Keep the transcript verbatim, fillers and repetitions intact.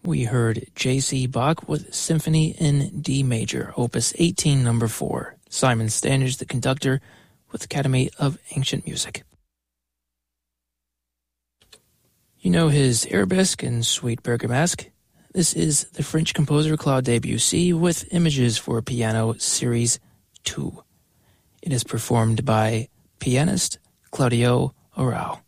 We heard J C Bach with Symphony in D Major, Opus eighteen, number four. Simon Standish, the conductor, with Academy of Ancient Music. You know his Arabesque and Suite Bergamasque. This is the French composer Claude Debussy with Images for Piano Series two. It is performed by pianist Claudio Arrau.